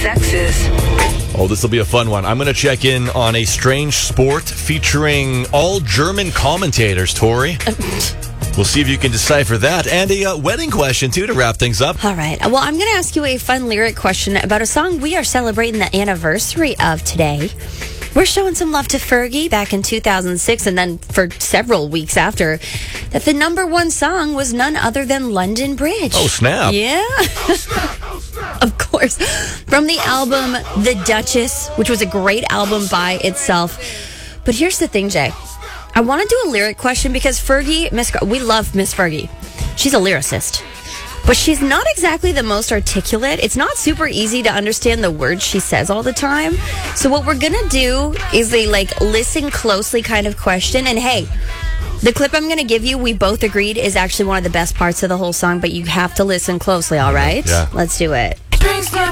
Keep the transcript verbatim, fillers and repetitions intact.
sexes. Oh, this will be a fun one. I'm going to check in on a strange sport featuring all German commentators, Tori. We'll see if you can decipher that. And a uh, wedding question, too, to wrap things up. All right. Well, I'm going to ask you a fun lyric question about a song we are celebrating the anniversary of today. We're showing some love to Fergie back in two thousand six, and then for several weeks after, that the number one song was none other than London Bridge. Oh, snap. Yeah. Of course. From the album The Duchess, which was a great album by itself. But here's the thing, Jay. I want to do a lyric question because Fergie, Miss, we love Miss Fergie. She's a lyricist. But she's not exactly the most articulate. It's not super easy to understand the words she says all the time. So what we're going to do is a, like, listen closely kind of question. And, hey, the clip I'm going to give you, we both agreed, is actually one of the best parts of the whole song. But you have to listen closely, all right? Yeah. Let's do it.